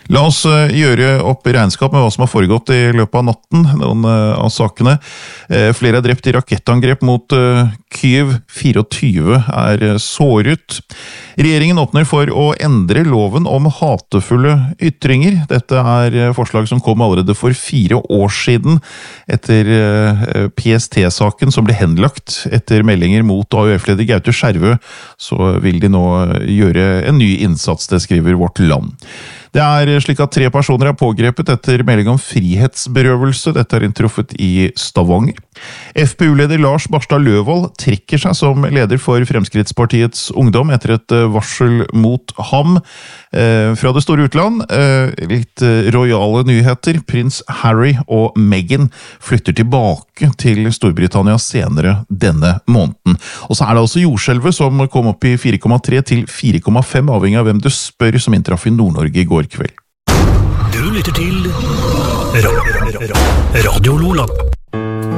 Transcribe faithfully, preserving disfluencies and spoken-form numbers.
La oss gjøre opp regnskap med hva som har foregått i løpet av natten, noen av sakene. Flere er drept i rakettangrep mot Kyiv, tjuefire er såret. Regjeringen åpner for å endre loven om hatefulle ytringer. Dette er forslag som kom allerede for fire år siden, etter P S T-saken som ble henlagt etter meldinger mot A U F-leder Gaute Skjervø. Så vil de nå gjøre en ny innsats, det skriver Vårt Land. Det er slik at tre personer er pågrepet etter melding om frihetsberøvelse. Dette er inntruffet i Stavanger. F P U-leder Lars Barstad Løvold trekker seg som leder for Fremskrittspartiets ungdom etter et varsel mot ham fra det store utland. Litt royale nyheter. Prins Harry og Meghan flytter tilbake til Storbritannia senere denne måneden. Og så er det altså jordskjelvet som kom opp i fire komma tre til fire komma fem, avhengig av hvem du spør, som inntraff i Nord-Norge i går kveld. Du lytter til Radio Lola.